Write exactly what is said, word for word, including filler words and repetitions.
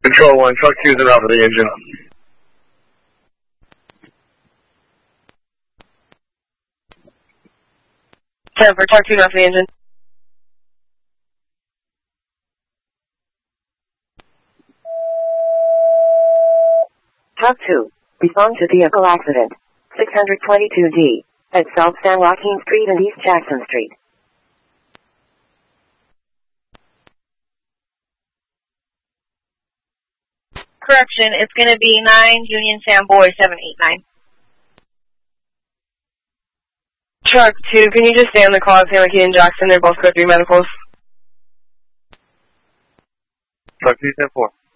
Control one, truck two is in off of the engine. ten for truck two, off the engine. Truck two, respond to vehicle accident, six twenty-two D, at South San Joaquin Street and East Jackson Street. Correction, it's going to be nine Union Sam Boy seven eight nine. Truck two, can you just stay on the call at San Joaquin and Jackson? They're both code three medicals. Truck two, ten four.